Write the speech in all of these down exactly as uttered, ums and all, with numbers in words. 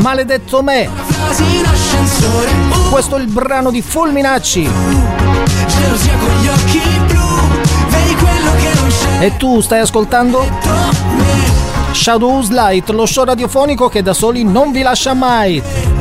Maledetto me. Questo è il brano di Fulminacci. Gelosia con gli occhi blu, vedi quello che non c'è. E tu stai ascoltando Shadow's Light, lo show radiofonico che da soli non vi lascia mai.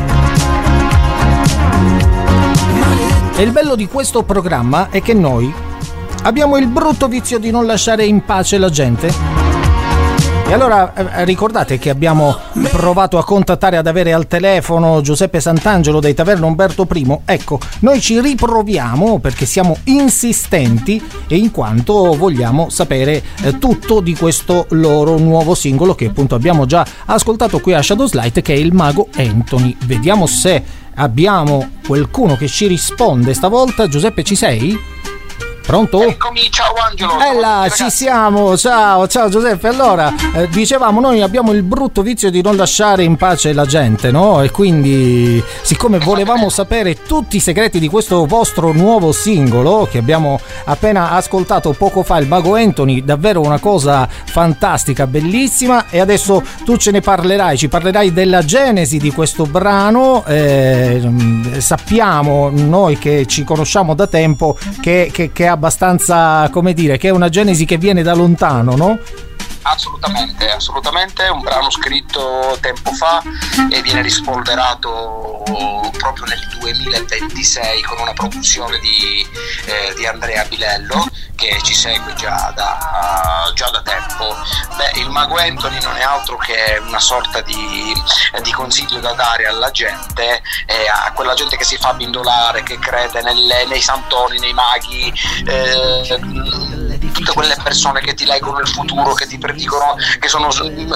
E il bello di questo programma è che noi abbiamo il brutto vizio di non lasciare in pace la gente. E allora eh, ricordate che abbiamo provato a contattare, ad avere al telefono Giuseppe Santangelo dei Taverna Umberto I. Ecco, noi ci riproviamo perché siamo insistenti e in quanto vogliamo sapere eh, tutto di questo loro nuovo singolo che appunto abbiamo già ascoltato qui a Shadow's Light, che è il Mago Anthony. Vediamo se abbiamo qualcuno che ci risponde stavolta. Giuseppe, ci sei? Pronto? Eccomi, ciao Angelo. Eh là, ci siamo, ciao, ciao Giuseppe. Allora, eh, dicevamo, noi abbiamo il brutto vizio di non lasciare in pace la gente, no? E quindi, siccome volevamo sapere tutti i segreti di questo vostro nuovo singolo, che abbiamo appena ascoltato poco fa, il Mago Anthony, davvero una cosa fantastica, bellissima, e adesso tu ce ne parlerai, ci parlerai della genesi di questo brano. Eh, sappiamo, noi che ci conosciamo da tempo, che, che, che abbastanza, come dire, che è una genesi che viene da lontano, no? Assolutamente, assolutamente, è un brano scritto tempo fa e viene rispolverato proprio nel duemilaventisei con una produzione di, eh, di Andrea Bilello, che ci segue già da, già da tempo. Beh, il Mago Anthony non è altro che una sorta di, di consiglio da dare alla gente, eh, a quella gente che si fa bindolare, che crede nelle, nei santoni, nei maghi, eh, tutte quelle persone che ti leggono il futuro, che ti predicono, che sono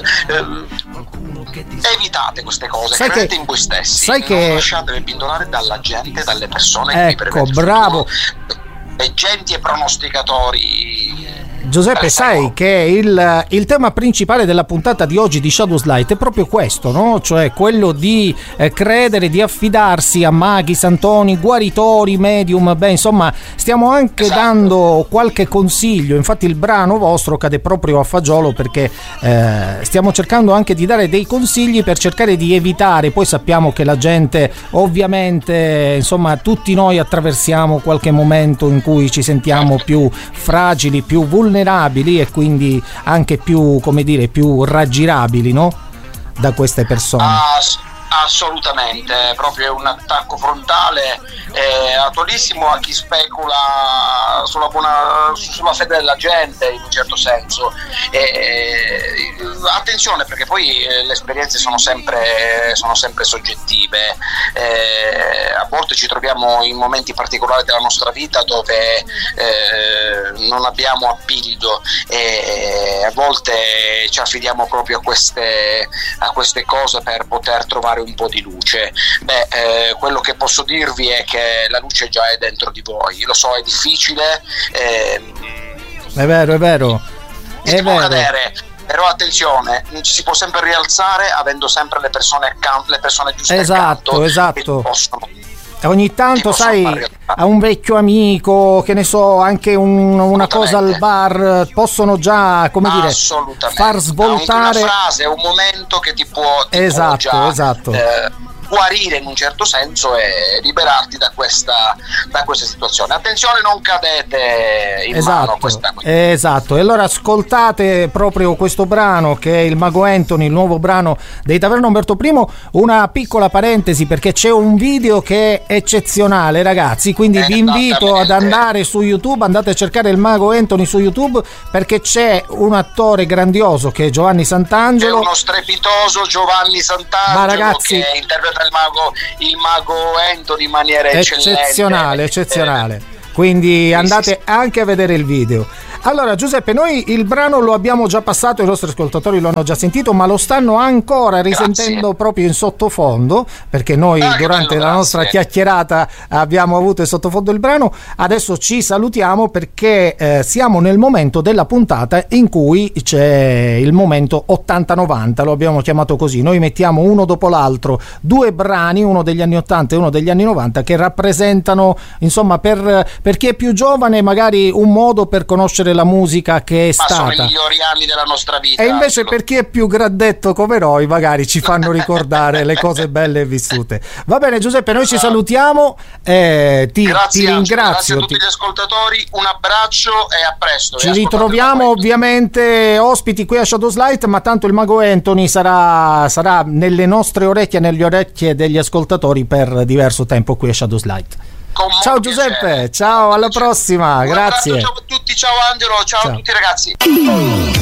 eh, evitate queste cose, sai credete che, in voi stessi, sai non che... lasciatevi bindolare dalla gente, dalle persone, ecco, che vi prevedono bravo, leggenti e pronosticatori. Giuseppe, sai che il, il tema principale della puntata di oggi di Shadow's Light è proprio questo, no? Cioè quello di eh, credere, di affidarsi a maghi, santoni, guaritori, medium. Beh, insomma, stiamo anche esatto. dando qualche consiglio. Infatti il brano vostro cade proprio a fagiolo, perché eh, stiamo cercando anche di dare dei consigli per cercare di evitare. Poi sappiamo che la gente, ovviamente, insomma, tutti noi attraversiamo qualche momento in cui ci sentiamo più fragili, più vulnerabili, e quindi anche più, come dire, più raggirabili, no? Da queste persone. Ass- assolutamente, proprio un attacco frontale eh, attualissimo a chi specula sulla buona, sulla fede della gente, in un certo senso. Eh, attenzione, perché poi eh, le esperienze sono sempre, sono sempre soggettive. Eh, a volte ci troviamo in momenti particolari della nostra vita dove eh, non abbiamo appiglio, e a volte ci affidiamo proprio a queste, a queste cose per poter trovare un po' di luce. Beh, eh, quello che posso dirvi è che la luce già è dentro di voi. Lo so, è difficile, eh, è vero, è vero, è vero. Cadere. Però attenzione, ci si può sempre rialzare avendo sempre le persone accanto, le persone giuste esatto, accanto, esatto. Possono, ogni tanto, sai, a un vecchio amico, che ne so, anche un, una cosa al bar, possono già, come dire, far svoltare. Una frase, un momento che ti può, ti esatto, può già, esatto. Eh, guarire in un certo senso e liberarti da questa, da questa situazione. Attenzione, non cadete in esatto, mano a questa cosa. Esatto, e allora ascoltate proprio questo brano, che è il Mago Anthony, il nuovo brano dei Taverna Umberto I. Una piccola parentesi, perché c'è un video che è eccezionale, ragazzi, quindi vi invito ad andare su YouTube, andate a cercare il Mago Anthony su YouTube, perché c'è un attore grandioso che è Giovanni Santangelo. C'è uno strepitoso Giovanni Santangelo, ma ragazzi, che interpreta il mago, il mago Anthony in maniera eccezionale, eccezionale. Eh, Quindi andate anche a vedere il video. Allora Giuseppe, noi il brano lo abbiamo già passato, i nostri ascoltatori lo hanno già sentito, ma lo stanno ancora risentendo grazie. proprio in sottofondo, perché noi ah, durante bello, la nostra grazie. chiacchierata abbiamo avuto in sottofondo il brano. Adesso ci salutiamo, perché eh, siamo nel momento della puntata in cui c'è il momento ottanta novanta, lo abbiamo chiamato così. Noi mettiamo uno dopo l'altro due brani, uno degli anni ottanta e uno degli anni novanta, che rappresentano, insomma, per, per chi è più giovane magari un modo per conoscere essere la musica che è Ma stata. sono i migliori anni della nostra vita. E invece per chi è più graddetto come noi, magari ci fanno ricordare le cose belle vissute. Va bene Giuseppe, noi ci salutiamo, eh, ti, grazie, ti ringrazio. Grazie a tutti gli ascoltatori, un abbraccio e a presto. Ci ritroviamo ovviamente ospiti qui a Shadows Light, ma tanto il mago Anthony sarà, sarà nelle nostre orecchie, nelle orecchie degli ascoltatori per diverso tempo qui a Shadows Light. Ciao Giuseppe, piacere. Ciao, alla prossima, un grazie. Ciao a tutti, ciao Angelo, ciao, ciao a tutti ragazzi.